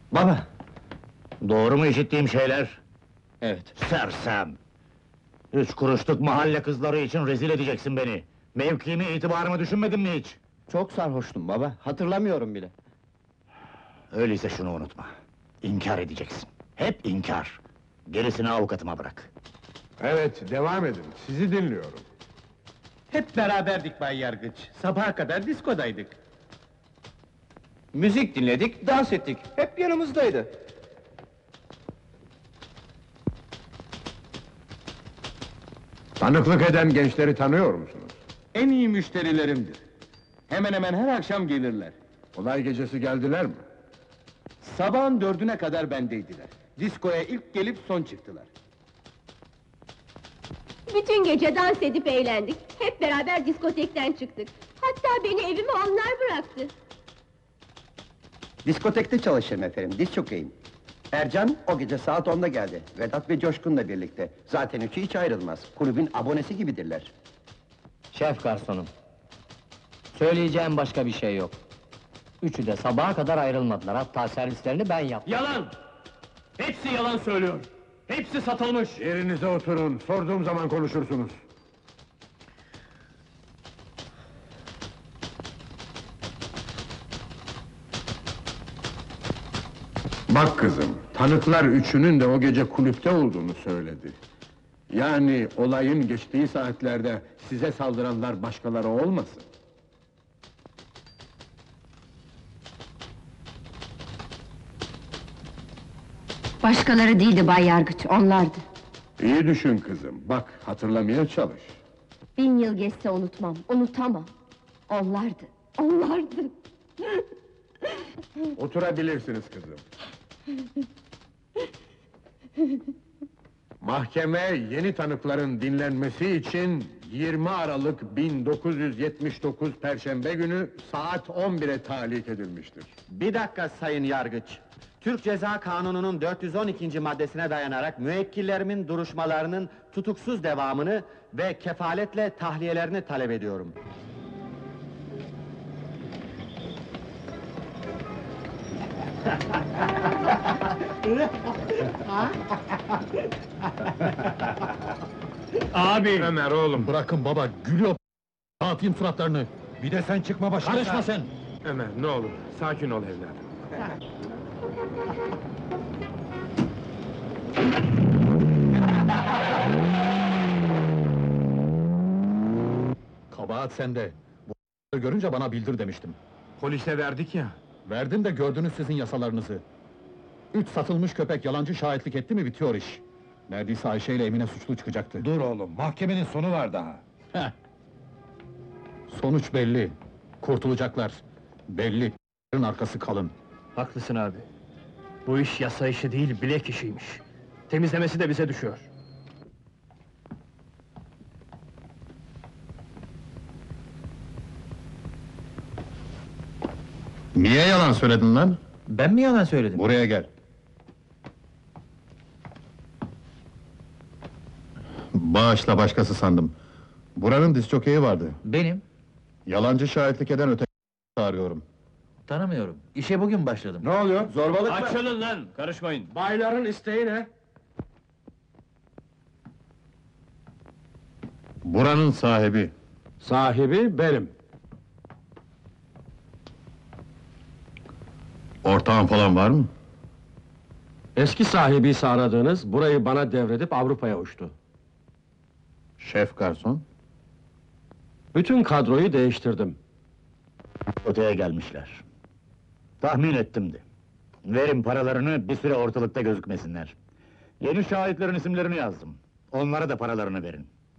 Baba! Doğru mu işittiğim şeyler? Evet. Sersem! 3 kuruşluk mahalle kızları için rezil edeceksin beni! Mevkimi, itibarımı düşünmedin mi hiç? Çok sarhoştum baba, hatırlamıyorum bile. Öyleyse şunu unutma. İnkar edeceksin. Hep inkar! Gerisini avukatıma bırak. Evet, devam edin. Sizi dinliyorum. Hep beraberdik Bay Yargıç. Sabaha kadar diskodaydık. Müzik dinledik, dans ettik. Hep yanımızdaydı. Tanıklık eden gençleri tanıyor musunuz? En iyi müşterilerimdir. Hemen hemen her akşam gelirler. Olay gecesi geldiler mi? Sabahın 4'üne kadar bendeydiler. Diskoya ilk gelip son çıktılar. Bütün gece dans edip eğlendik. Hep beraber diskotekten çıktık. Hatta beni evime onlar bıraktı. Diskotekte çalışırım efendim, diz çökeyim. Ercan o gece saat 10'da geldi. Vedat ve Coşkun'la birlikte. Zaten üçü hiç ayrılmaz. Kulübün abonesi gibidirler. Şef garsonum. Söyleyeceğim başka bir şey yok. Üçü de sabaha kadar ayrılmadılar, hatta servislerini ben yaptım. Yalan! Hepsi yalan söylüyor. Hepsi satılmış. Yerinize oturun, sorduğum zaman konuşursunuz. Bak kızım, tanıklar üçünün de o gece kulüpte olduğunu söyledi. Yani olayın geçtiği saatlerde size saldıranlar başkaları olmasın? Başkaları değildi Bay Yargıç, onlardı. İyi düşün kızım, bak hatırlamaya çalış. 1000 yıl geçse unutmam, unutamam. Onlardı, onlardı. Oturabilirsiniz kızım. Mahkeme yeni tanıkların dinlenmesi için 20 Aralık 1979 Perşembe günü saat 11'e tahlik edilmiştir. Bir dakika sayın yargıç. Türk Ceza Kanunu'nun 412. maddesine dayanarak müvekkillerimin duruşmalarının tutuksuz devamını ve kefaletle tahliyelerini talep ediyorum. Abi! Ömer oğlum, Bırakın baba, gülüyor! Dağıtayım suratlarını! Bir de sen çıkma başına! Karışma sen! Ömer ne olur, sakin ol evladım. Kabahat sende! Bu görünce bana bildir demiştim. Polise verdik ya. Verdim de gördünüz sizin yasalarınızı. 3 satılmış köpek yalancı şahitlik etti mi bitiyor iş. Neredeyse Ayşe ile Emine suçlu çıkacaktı. Dur oğlum, mahkemenin sonu var daha. Heh. Sonuç belli. Kurtulacaklar. Belli. Arkası kalın. Haklısın abi. Bu iş yasa işi değil, bilek işiymiş. Temizlemesi de bize düşüyor. Niye yalan söyledin lan? Ben mi yalan söyledim? Buraya gel. Bağışla başkası sandım. Buranın disjokeyi vardı. Benim. Yalancı şahitlik eden öteki arıyorum. Tanımıyorum. İşe bugün başladım. Ne oluyor? Zorbalık mı? Açılın lan, karışmayın. Bayların isteği ne? Buranın sahibi. Sahibi benim. Ortağın falan var mı? Eski sahibi aradığınız, burayı bana devredip Avrupa'ya uçtu. Şef garson. Bütün kadroyu değiştirdim. Öteye gelmişler. Tahmin ettimdi. Verin paralarını, bir süre ortalıkta gözükmesinler. Yeni şahitlerin isimlerini yazdım. Onlara da paralarını verin.